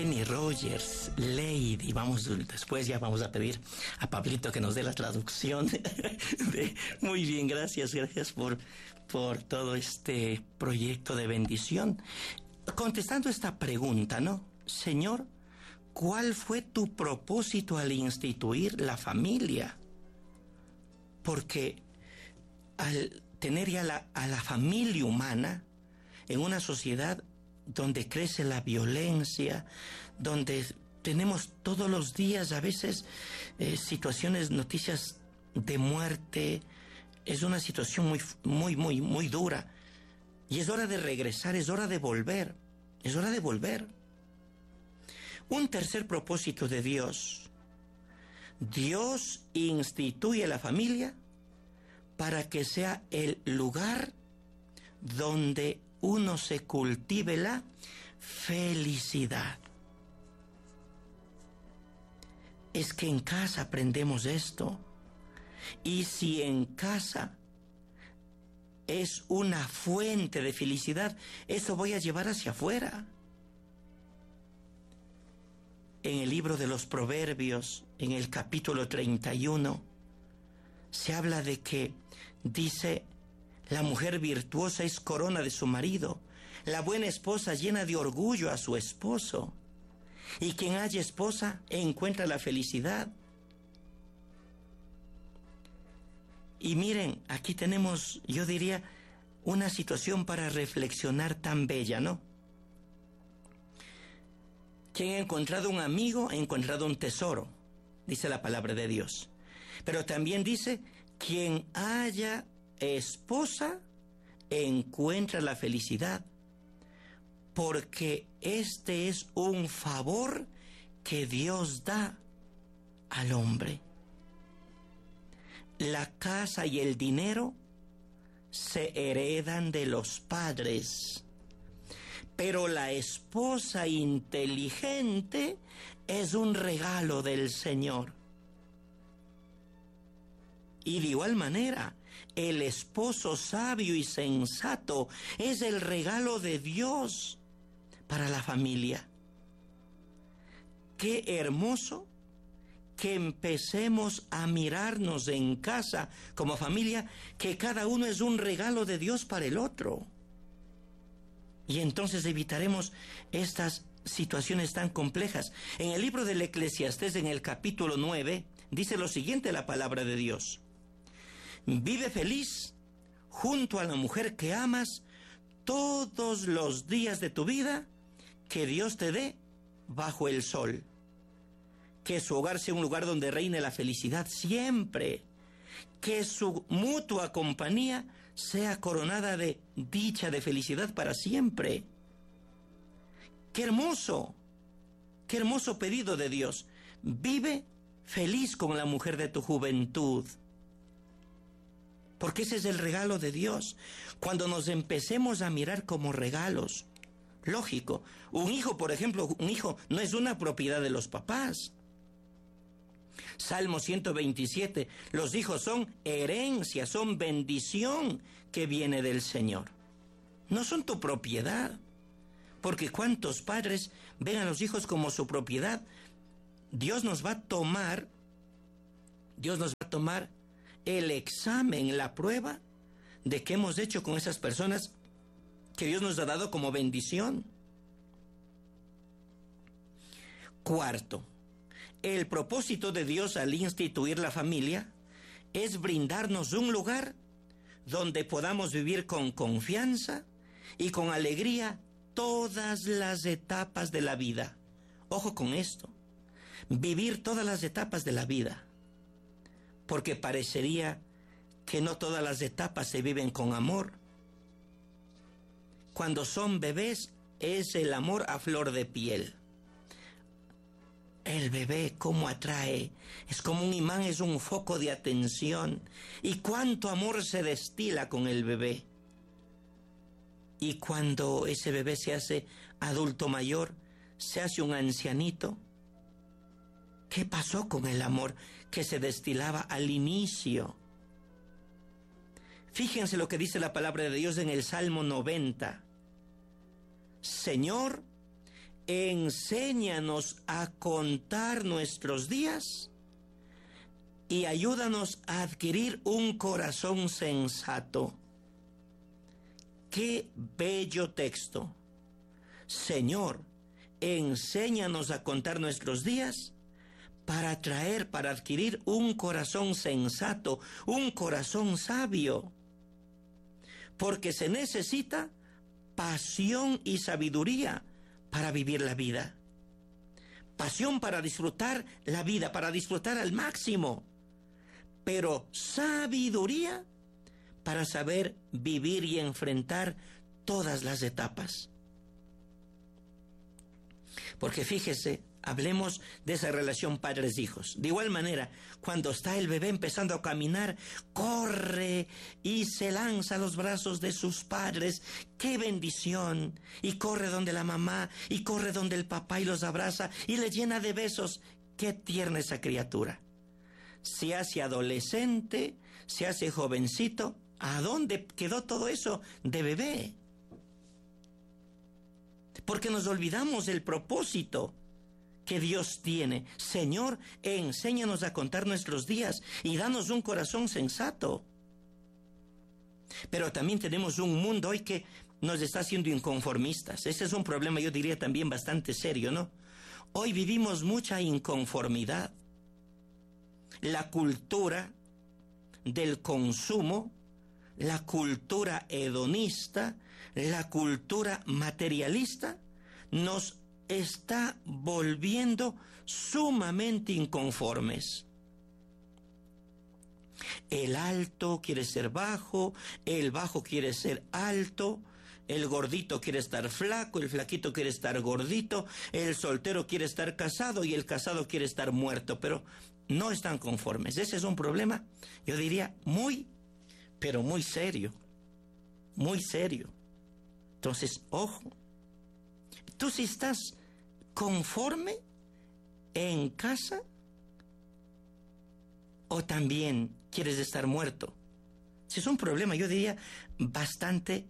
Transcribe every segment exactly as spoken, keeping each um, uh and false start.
Kenny Rogers, Lady. Vamos, después ya vamos a pedir a Pablito que nos dé la traducción. de, muy bien, gracias, gracias por, por todo este proyecto de bendición. Contestando esta pregunta, ¿no? Señor, ¿cuál fue tu propósito al instituir la familia? Porque al tener ya la, a la familia humana en una sociedad donde crece la violencia, donde tenemos todos los días a veces eh, situaciones, noticias de muerte, es una situación muy, muy, muy, muy dura. Y es hora de regresar, es hora de volver, es hora de volver. Un tercer propósito de Dios. Dios instituye la familia para que sea el lugar donde uno se cultive la felicidad. Es que en casa aprendemos esto. Y si en casa es una fuente de felicidad, eso voy a llevar hacia afuera. En el libro de los Proverbios, en el capítulo treinta y uno, se habla de que dice: la mujer virtuosa es corona de su marido, la buena esposa llena de orgullo a su esposo, y quien haya esposa encuentra la felicidad. Y miren, aquí tenemos, yo diría, una situación para reflexionar tan bella, ¿no? Quien ha encontrado un amigo ha encontrado un tesoro, dice la palabra de Dios. Pero también dice: quien haya esposa encuentra la felicidad, porque este es un favor que Dios da al hombre. La casa y el dinero se heredan de los padres, pero la esposa inteligente es un regalo del Señor. Y de igual manera, el esposo sabio y sensato es el regalo de Dios para la familia. Qué hermoso que empecemos a mirarnos en casa como familia, que cada uno es un regalo de Dios para el otro. Y entonces evitaremos estas situaciones tan complejas. En el libro del Eclesiastés, en el capítulo nueve, dice lo siguiente la palabra de Dios: vive feliz junto a la mujer que amas todos los días de tu vida que Dios te dé bajo el sol. Que su hogar sea un lugar donde reine la felicidad siempre. Que su mutua compañía sea coronada de dicha, de felicidad para siempre. ¡Qué hermoso! ¡Qué hermoso pedido de Dios! Vive feliz con la mujer de tu juventud. Porque ese es el regalo de Dios. Cuando nos empecemos a mirar como regalos, lógico, un hijo, por ejemplo, un hijo no es una propiedad de los papás. Salmo ciento veintisiete, los hijos son herencia, son bendición que viene del Señor. No son tu propiedad, porque cuántos padres ven a los hijos como su propiedad. Dios nos va a tomar, Dios nos va a tomar el examen, la prueba de qué hemos hecho con esas personas que Dios nos ha dado como bendición. Cuarto, el propósito de Dios al instituir la familia es brindarnos un lugar donde podamos vivir con confianza y con alegría todas las etapas de la vida. Ojo con esto, vivir todas las etapas de la vida, porque parecería que no todas las etapas se viven con amor. Cuando son bebés es el amor a flor de piel. El bebé, cómo atrae, es como un imán, es un foco de atención. Y cuánto amor se destila con el bebé. Y cuando ese bebé se hace adulto mayor, se hace un ancianito, ¿qué pasó con el amor que se destilaba al inicio? Fíjense lo que dice la palabra de Dios en el Salmo noventa. Señor, enséñanos a contar nuestros días y ayúdanos a adquirir un corazón sensato. ¡Qué bello texto! Señor, enséñanos a contar nuestros días para traer, para adquirir un corazón sensato, un corazón sabio. Porque se necesita pasión y sabiduría para vivir la vida. Pasión para disfrutar la vida, para disfrutar al máximo. Pero sabiduría para saber vivir y enfrentar todas las etapas. Porque fíjese, hablemos de esa relación padres-hijos. De igual manera, cuando está el bebé empezando a caminar, corre y se lanza a los brazos de sus padres. ¡Qué bendición! Y corre donde la mamá, y corre donde el papá y los abraza y le llena de besos. ¡Qué tierna esa criatura! Se hace adolescente, se hace jovencito. ¿A dónde quedó todo eso de bebé? Porque nos olvidamos del propósito que Dios tiene. Señor, enséñanos a contar nuestros días y danos un corazón sensato. Pero también tenemos un mundo hoy que nos está haciendo inconformistas. Ese es un problema, yo diría, también bastante serio, ¿no? Hoy vivimos mucha inconformidad. La cultura del consumo, la cultura hedonista, la cultura materialista, nos está volviendo sumamente inconformes. El alto quiere ser bajo, el bajo quiere ser alto, el gordito quiere estar flaco, el flaquito quiere estar gordito, el soltero quiere estar casado y el casado quiere estar muerto, pero no están conformes. Ese es un problema, yo diría, muy, pero muy serio, muy serio. Entonces, ojo, tú si estás conforme en casa o también quieres estar muerto. Es un problema, yo diría, bastante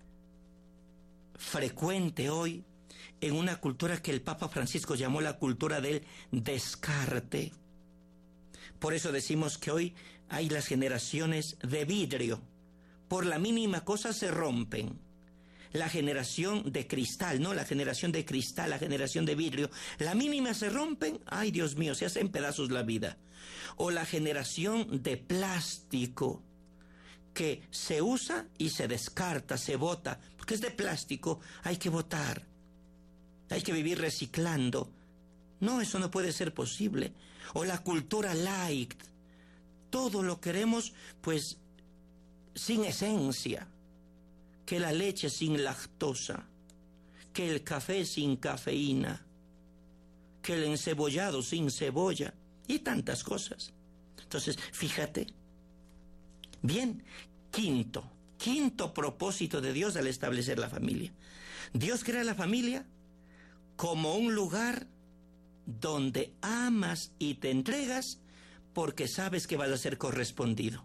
frecuente hoy en una cultura que el Papa Francisco llamó la cultura del descarte. Por eso decimos que hoy hay las generaciones de vidrio. Por la mínima cosa se rompen. La generación de cristal, ¿no? La generación de cristal, la generación de vidrio. La mínima se rompen, ay Dios mío, se hace en pedazos la vida. O la generación de plástico, que se usa y se descarta, se bota. Porque es de plástico, hay que botar. Hay que vivir reciclando. No, eso no puede ser posible. O la cultura light. Todo lo queremos, pues, sin esencia. Que la leche sin lactosa, que el café sin cafeína, que el encebollado sin cebolla y tantas cosas. Entonces, fíjate. Bien, quinto, quinto propósito de Dios al establecer la familia. Dios crea la familia como un lugar donde amas y te entregas porque sabes que vas a ser correspondido.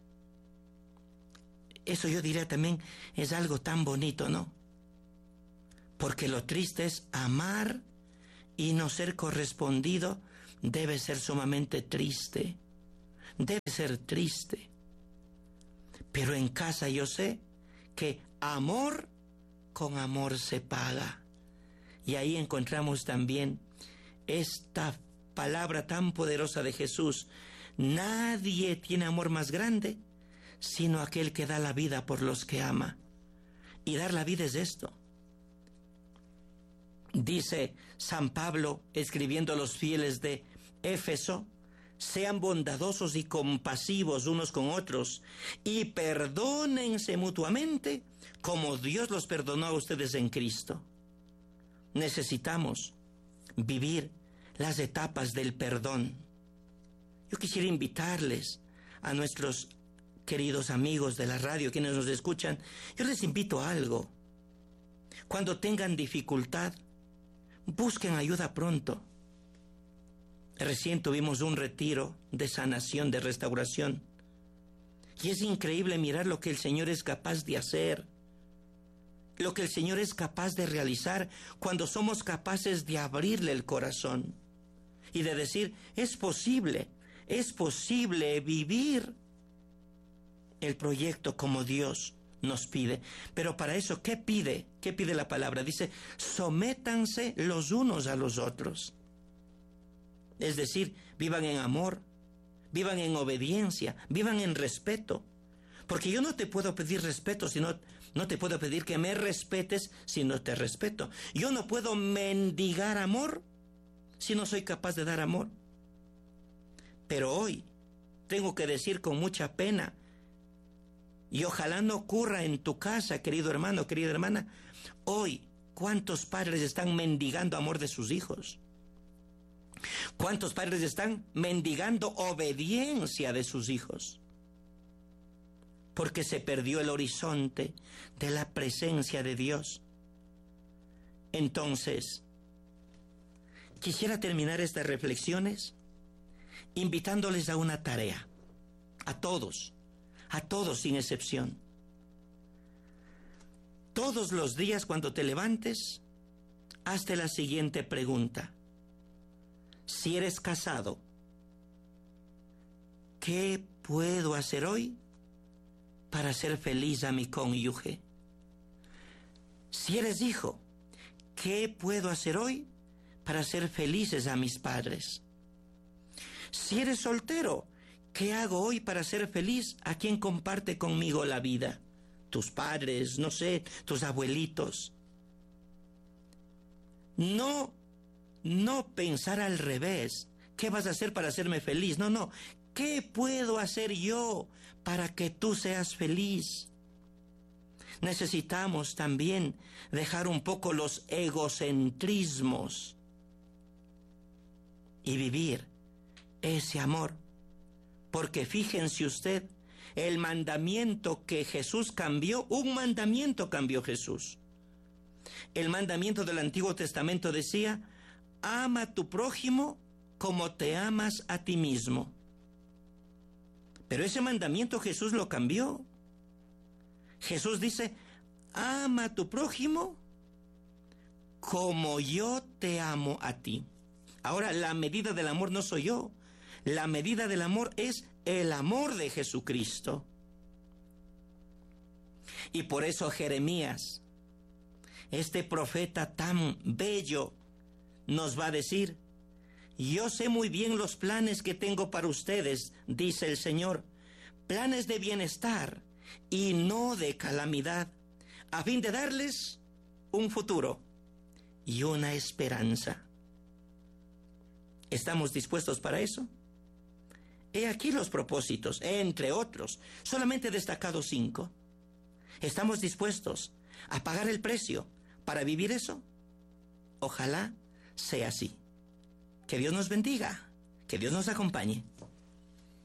Eso yo diría también es algo tan bonito, ¿no? Porque lo triste es amar y no ser correspondido. Debe ser sumamente triste. Debe ser triste. Pero en casa yo sé que amor con amor se paga. Y ahí encontramos también esta palabra tan poderosa de Jesús. Nadie tiene amor más grande sino aquel que da la vida por los que ama. Y dar la vida es esto. Dice San Pablo, escribiendo a los fieles de Éfeso, sean bondadosos y compasivos unos con otros, y perdónense mutuamente, como Dios los perdonó a ustedes en Cristo. Necesitamos vivir las etapas del perdón. Yo quisiera invitarles a nuestros queridos amigos de la radio, quienes nos escuchan, yo les invito a algo. Cuando tengan dificultad, busquen ayuda pronto. Recién tuvimos un retiro de sanación, de restauración. Y es increíble mirar lo que el Señor es capaz de hacer. lo que el Señor es capaz de realizar cuando somos capaces de abrirle el corazón y de decir, es posible, es posible vivir el proyecto como Dios nos pide. Pero para eso, ¿qué pide? ¿Qué pide la palabra? Dice, sométanse los unos a los otros. Es decir, vivan en amor, vivan en obediencia, vivan en respeto. Porque yo no te puedo pedir respeto si no, no te puedo pedir que me respetes si no te respeto. Yo no puedo mendigar amor si no soy capaz de dar amor. Pero hoy tengo que decir con mucha pena, y ojalá no ocurra en tu casa, querido hermano, querida hermana, hoy, ¿cuántos padres están mendigando amor de sus hijos? ¿Cuántos padres están mendigando obediencia de sus hijos? Porque se perdió el horizonte de la presencia de Dios. Entonces, quisiera terminar estas reflexiones invitándoles a una tarea, a todos, a todos sin excepción. Todos los días cuando te levantes, hazte la siguiente pregunta. Si eres casado, ¿qué puedo hacer hoy para hacer feliz a mi cónyuge? Si eres hijo, ¿qué puedo hacer hoy para hacer felices a mis padres? Si eres soltero, ¿qué hago hoy para hacer feliz a quien comparte conmigo la vida? Tus padres, no sé, tus abuelitos. No, no pensar al revés. ¿Qué vas a hacer para hacerme feliz? No, no. ¿Qué puedo hacer yo para que tú seas feliz? Necesitamos también dejar un poco los egocentrismos y vivir ese amor. Porque fíjense usted, el mandamiento que Jesús cambió, un mandamiento cambió Jesús. El mandamiento del Antiguo Testamento decía, ama a tu prójimo como te amas a ti mismo. Pero ese mandamiento Jesús lo cambió. Jesús dice, ama a tu prójimo como yo te amo a ti. Ahora, la medida del amor no soy yo. La medida del amor es el amor de Jesucristo. Y por eso Jeremías, este profeta tan bello, nos va a decir, yo sé muy bien los planes que tengo para ustedes, dice el Señor, planes de bienestar y no de calamidad, a fin de darles un futuro y una esperanza. ¿Estamos dispuestos para eso? He aquí los propósitos, entre otros, solamente he destacado cinco. ¿Estamos dispuestos a pagar el precio para vivir eso? Ojalá sea así. Que Dios nos bendiga, que Dios nos acompañe.